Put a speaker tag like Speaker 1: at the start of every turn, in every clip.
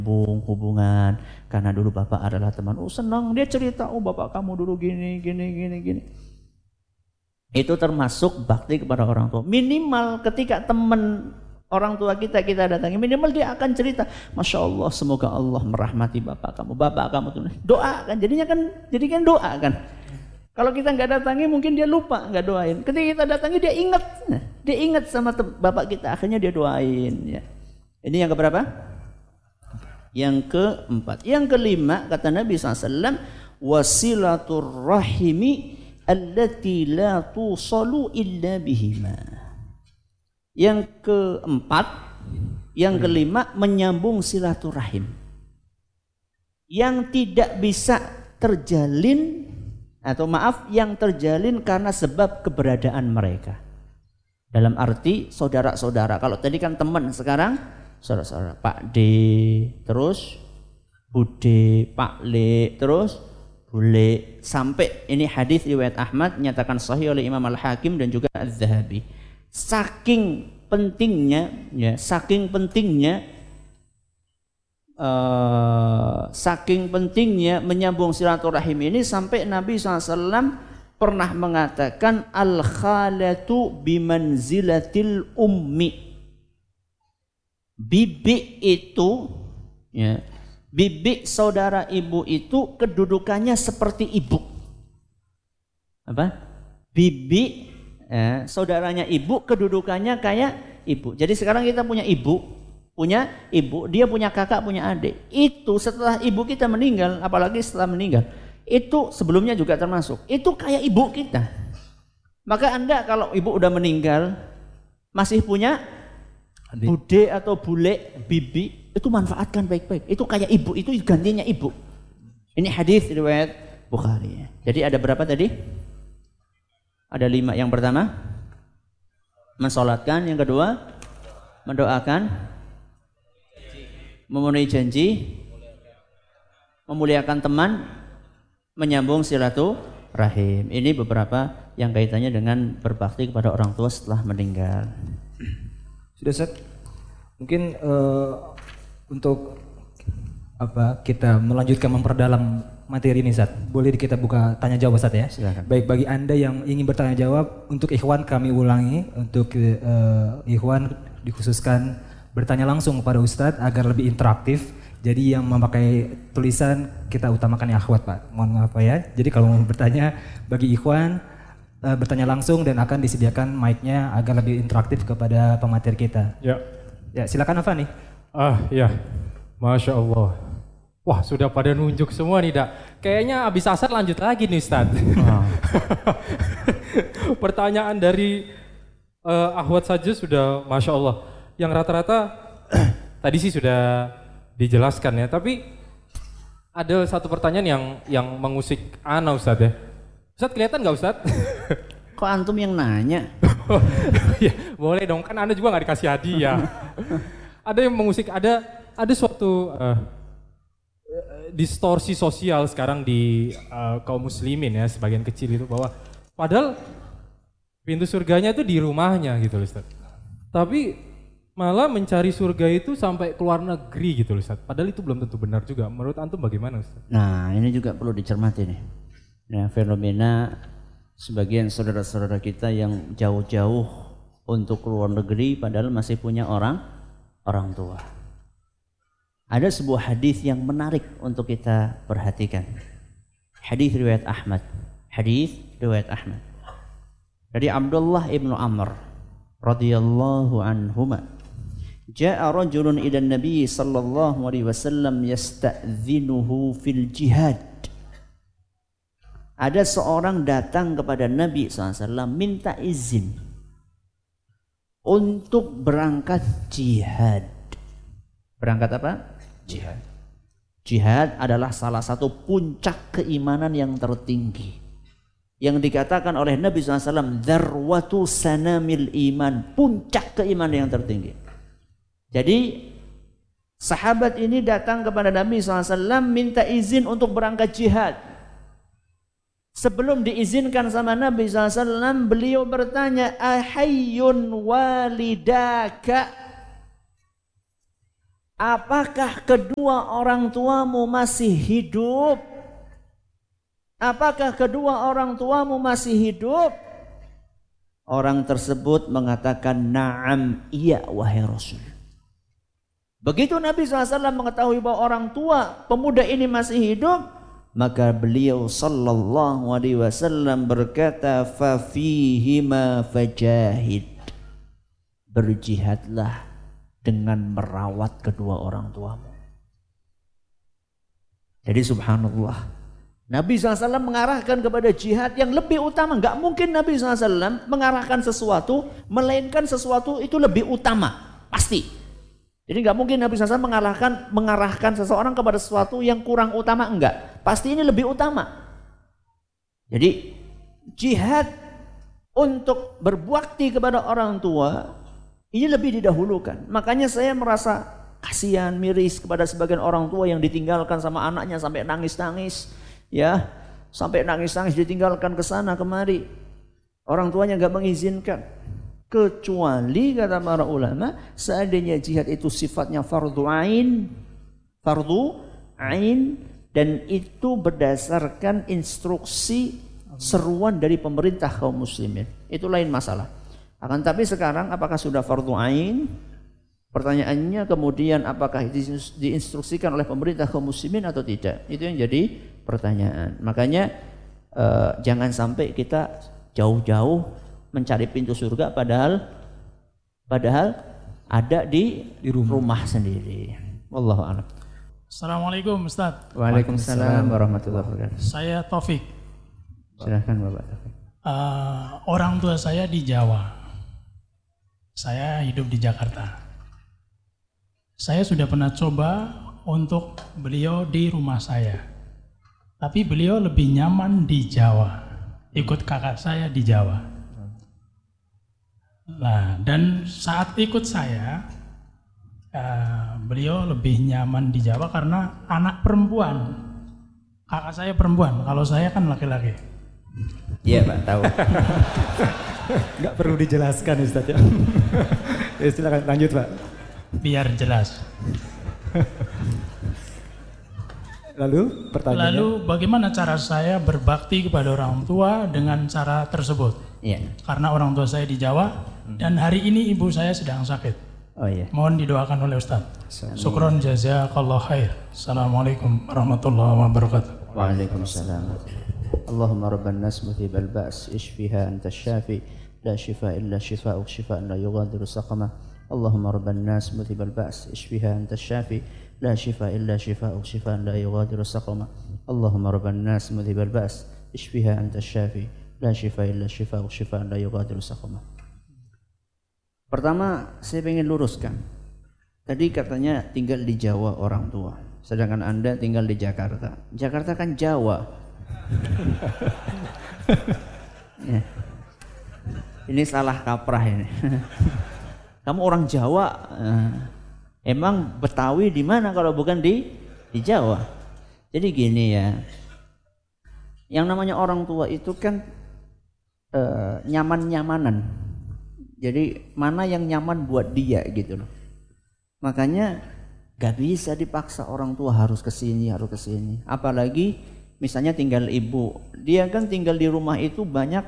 Speaker 1: hubungan karena dulu bapak adalah teman. Oh senang dia cerita, oh bapak kamu dulu gini. Itu termasuk bakti kepada orang tua. Minimal ketika teman orang tua kita datangi, minimal dia akan cerita, Masya Allah semoga Allah merahmati bapak kamu tuh doa kan, jadikan doa kan. Kalau kita nggak datangi mungkin dia lupa nggak doain. Ketika kita datangi dia ingat sama bapak kita, akhirnya dia doain. Ya. Ini yang keberapa? Yang keempat. Yang kelima kata Nabi SAW, wasilatur rahimi allati la tusalu illa bihima. Yang keempat, yang kelima menyambung silaturahim yang tidak bisa terjalin yang terjalin karena sebab keberadaan mereka. Dalam arti saudara-saudara. Kalau tadi kan teman, sekarang saudara-saudara. Pak D, terus Bude, Pak Le, terus Bule. Sampai ini hadis riwayat Ahmad nyatakan sahih oleh Imam Al-Hakim dan juga Az-Zahabi. Saking pentingnya menyambung silaturahim ini sampai Nabi SAW pernah mengatakan al-khalatu bimanzilatil ummi. Bibi saudara ibu itu kedudukannya seperti ibu. Apa? Bibi saudaranya ibu kedudukannya kayak ibu. Jadi sekarang kita punya ibu, dia punya kakak, punya adik. Itu setelah ibu kita meninggal, apalagi setelah meninggal, itu sebelumnya juga termasuk. Itu kayak ibu kita. Maka Anda kalau ibu udah meninggal, masih punya adik, bude atau bule, bibi, itu manfaatkan baik-baik. Itu kayak ibu, itu gantinya ibu. Ini hadis riwayat Bukhari. Jadi ada berapa tadi? Ada 5. Yang pertama, mensolatkan. Yang kedua, mendoakan, memenuhi janji, memuliakan teman, menyambung silaturahim. Ini beberapa yang kaitannya dengan berbakti kepada orang tua setelah meninggal.
Speaker 2: Sudah Ustaz, mungkin untuk kita melanjutkan memperdalam materi ini Ustaz, boleh kita buka tanya jawab Ustaz ya?
Speaker 1: Silakan.
Speaker 2: Baik, bagi Anda yang ingin bertanya jawab, untuk ikhwan kami ulangi, untuk ikhwan dikhususkan bertanya langsung kepada Ustadz agar lebih interaktif. Jadi yang memakai tulisan kita utamakan ya akhwat Pak. Mohon maaf Pak ya. Jadi kalau mau bertanya bagi ikhwan bertanya langsung dan akan disediakan mic-nya agar lebih interaktif kepada pemateri kita.
Speaker 3: Ya.
Speaker 2: Ya, silakan Afani.
Speaker 3: Ya. Masya Allah. Wah, sudah pada nunjuk semua nih, Dak. Kayaknya abis asar lanjut lagi nih Ustadz. Pertanyaan dari akhwat saja sudah Masya Allah. Yang rata-rata tadi sih sudah dijelaskan ya, tapi ada satu pertanyaan yang mengusik Ana Ustadz ya. Ustadz kelihatan nggak Ustadz?
Speaker 1: Kok antum yang nanya?
Speaker 3: Ya, boleh dong, kan Anda juga nggak dikasih hadiah. Ada yang mengusik, ada suatu distorsi sosial sekarang di kaum muslimin ya, sebagian kecil itu, bahwa padahal pintu surganya itu di rumahnya gitu loh Ustadz. Tapi malah mencari surga itu sampai keluar negeri gitu loh Ustaz. Padahal itu belum tentu benar juga. Menurut antum bagaimana Ustaz?
Speaker 1: Nah, ini juga perlu dicermati nih. Nah, fenomena sebagian saudara-saudara kita yang jauh-jauh untuk keluar negeri padahal masih punya orang tua. Ada sebuah hadis yang menarik untuk kita perhatikan. Hadis riwayat Ahmad. Dari Abdullah ibnu Amr radhiyallahu anhuma. Ja'a rajulun ila Nabi sallallahu alaihi wasallam yasta'dzinuhu fil jihad. Ada seorang datang kepada Nabi SAW minta izin untuk berangkat jihad. Berangkat apa? Jihad. Jihad adalah salah satu puncak keimanan yang tertinggi. Yang dikatakan oleh Nabi SAW, dzarwatu sanamil iman, puncak keimanan yang tertinggi. Jadi sahabat ini datang kepada Nabi SAW minta izin untuk berangkat jihad. Sebelum diizinkan sama Nabi SAW, beliau bertanya, ahayyun walidaka? apakah kedua orang tuamu masih hidup? Apakah kedua orang tuamu masih hidup? Orang tersebut mengatakan, na'am, iya wahai Rasul. Begitu Nabi SAW mengetahui bahwa orang tua pemuda ini masih hidup, maka beliau sallallahu alaihi wasallam berkata, fa fihima fajahid. Berjihadlah dengan merawat kedua orang tuamu. Jadi subhanallah, Nabi SAW mengarahkan kepada jihad yang lebih utama. Enggak mungkin Nabi SAW mengarahkan sesuatu, melainkan sesuatu itu lebih utama. Pasti. Jadi enggak mungkin Nabi SAW mengarahkan seseorang kepada sesuatu yang kurang utama. Enggak. Pasti ini lebih utama. Jadi jihad untuk berbakti kepada orang tua ini lebih didahulukan. Makanya saya merasa kasihan, miris kepada sebagian orang tua yang ditinggalkan sama anaknya sampai nangis-nangis. Ya, sampai nangis-nangis ditinggalkan ke sana kemari. Orang tuanya enggak mengizinkan. Kecuali kata para ulama, seandainya jihad itu sifatnya fardu ain, dan itu berdasarkan instruksi seruan dari pemerintah kaum muslimin. Itu lain masalah. Akan tapi sekarang apakah sudah fardu ain? Pertanyaannya kemudian apakah diinstruksikan oleh pemerintah kaum muslimin atau tidak? Itu yang jadi pertanyaan. Makanya jangan sampai kita jauh-jauh mencari pintu surga padahal ada di rumah sendiri. Wallahu a'lam.
Speaker 4: Assalamualaikum Ustaz.
Speaker 1: Waalaikumsalam warahmatullahi wabarakatuh.
Speaker 4: Saya Taufik.
Speaker 1: Silahkan Bapak Taufik.
Speaker 4: Orang tua saya di Jawa. Saya hidup di Jakarta. Saya sudah pernah coba untuk beliau di rumah saya. Tapi beliau lebih nyaman di Jawa. Ikut kakak saya di Jawa. Nah, dan saat ikut saya, beliau lebih nyaman di Jawa karena anak perempuan. Kakak saya perempuan, kalau saya kan laki-laki.
Speaker 1: Iya Pak, tahu.
Speaker 2: Nggak perlu dijelaskan Ustaz ya. Silakan lanjut Pak.
Speaker 4: Biar jelas.
Speaker 2: Lalu pertanyaannya?
Speaker 4: Lalu bagaimana cara saya berbakti kepada orang tua dengan cara tersebut?
Speaker 1: Iya.
Speaker 4: Karena orang tua saya di Jawa dan hari ini ibu saya sedang sakit.
Speaker 1: Oh iya.
Speaker 4: Mohon didoakan oleh Ustaz. Syukron jazakallah khair. Assalamualaikum warahmatullahi wabarakatuh.
Speaker 1: Waalaikumsalam. Allahumma rabban nas muthibal ba's ishfiha anta syafi la shifa illa shifa'uk shifa'an la yughadiru saqama. Allahumma rabban nas muthibal ba's ishfiha anta syafi la shifa illa shifa'uk shifa'an la yughadiru saqama. Allahumma rabban nas muthibal ba's ishfiha anta syafi la shifa illa shifa'uk shifa'an la yughadiru saqama. Pertama, saya ingin luruskan. Tadi katanya tinggal di Jawa orang tua, sedangkan Anda tinggal di Jakarta. Jakarta kan Jawa. Ya. Ini salah kaprah ini. Kamu orang Jawa, emang Betawi di mana kalau bukan di Jawa? Jadi gini ya, yang namanya orang tua itu kan nyaman-nyamanan. Jadi mana yang nyaman buat dia gitu loh. Makanya gak bisa dipaksa orang tua harus kesini, harus kesini. Apalagi misalnya tinggal ibu, dia kan tinggal di rumah itu banyak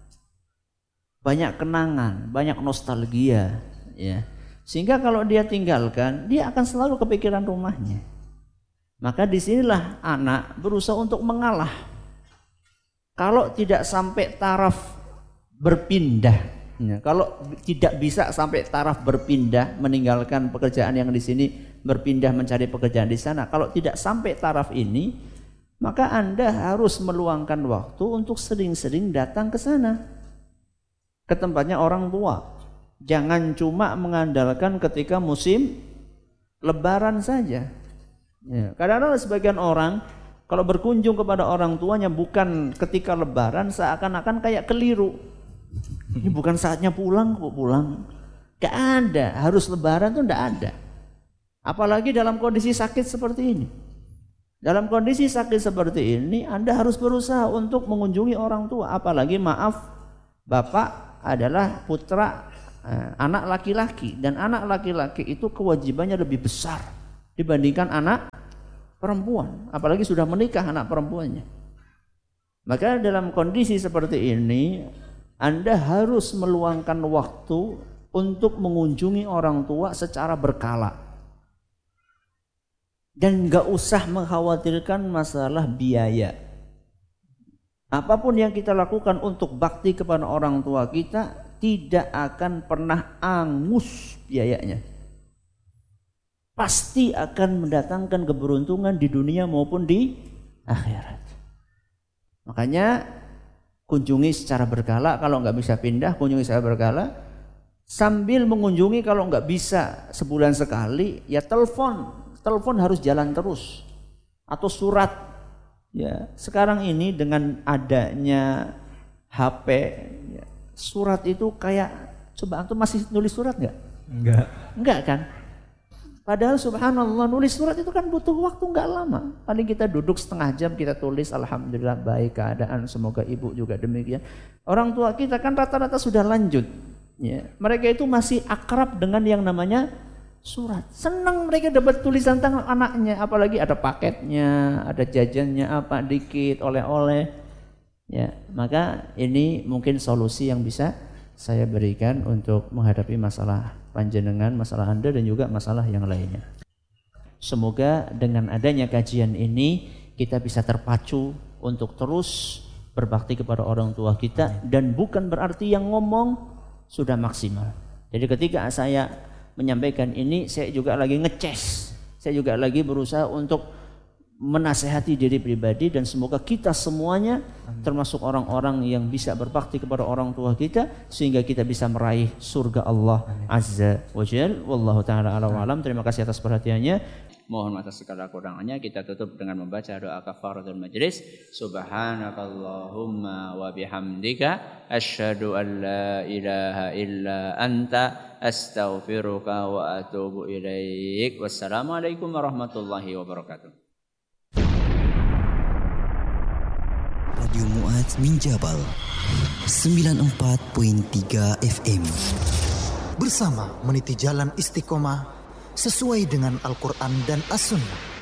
Speaker 1: kenangan, banyak nostalgia, ya. Sehingga kalau dia tinggalkan, dia akan selalu kepikiran rumahnya. Maka disinilah anak berusaha untuk mengalah. Kalau tidak sampai taraf berpindah, ya, kalau tidak bisa sampai taraf berpindah, meninggalkan pekerjaan yang di sini, berpindah mencari pekerjaan di sana. Kalau tidak sampai taraf ini, maka Anda harus meluangkan waktu untuk sering-sering datang ke sana, ke tempatnya orang tua. Jangan cuma mengandalkan ketika musim lebaran saja. Ya, kadang-kadang sebagian orang kalau berkunjung kepada orang tuanya bukan ketika lebaran, seakan-akan kayak keliru. Ini bukan saatnya pulang kok pulang. Gak ada, harus lebaran tuh gak ada. Apalagi dalam kondisi sakit seperti ini. Dalam kondisi sakit seperti ini, Anda harus berusaha untuk mengunjungi orang tua. Apalagi maaf, bapak adalah putra anak laki-laki, dan anak laki-laki itu kewajibannya lebih besar dibandingkan anak perempuan, apalagi sudah menikah anak perempuannya. Maka dalam kondisi seperti ini Anda harus meluangkan waktu untuk mengunjungi orang tua secara berkala. Dan gak usah mengkhawatirkan masalah biaya. Apapun yang kita lakukan untuk bakti kepada orang tua kita tidak akan pernah angus biayanya. Pasti akan mendatangkan keberuntungan di dunia maupun di akhirat. Makanya kunjungi secara berkala, kalau nggak bisa pindah kunjungi secara berkala. Sambil mengunjungi kalau nggak bisa sebulan sekali ya telepon harus jalan terus atau surat. Ya sekarang ini dengan adanya HP, ya, surat itu kayak coba antum masih nulis surat nggak? Enggak kan? Padahal subhanallah nulis surat itu kan butuh waktu nggak lama. Paling kita duduk setengah jam kita tulis alhamdulillah baik keadaan, semoga ibu juga demikian. Orang tua kita kan rata-rata sudah lanjut. Ya, mereka itu masih akrab dengan yang namanya surat. Senang mereka dapat tulisan tangan anaknya, apalagi ada paketnya, ada jajannya apa dikit, oleh-oleh. Ya, maka ini mungkin solusi yang bisa saya berikan untuk menghadapi masalah panjenengan, masalah Anda dan juga masalah yang lainnya. Semoga dengan adanya kajian ini kita bisa terpacu untuk terus berbakti kepada orang tua kita dan bukan berarti yang ngomong sudah maksimal. Jadi ketika saya menyampaikan ini saya juga lagi ngeces. Saya juga lagi berusaha untuk menasehati diri pribadi dan semoga kita semuanya termasuk orang-orang yang bisa berbakti kepada orang tua kita sehingga kita bisa meraih surga Allah Azza wa Jalla. Wallahu taala a'lam wa alam. Terima kasih atas perhatiannya. Mohon atas segala kurangannya. Kita tutup dengan membaca doa kafaratul majlis. Subhanakallahumma wa bihamdika asyhadu an la ilaha illa anta astaghfiruka wa atubu ilaik. Wassalamualaikum warahmatullahi wabarakatuh.
Speaker 5: Radio Mu'adz min Jabal 94.3 FM. Bersama meniti jalan istiqomah sesuai dengan Al-Quran dan As-Sunnah.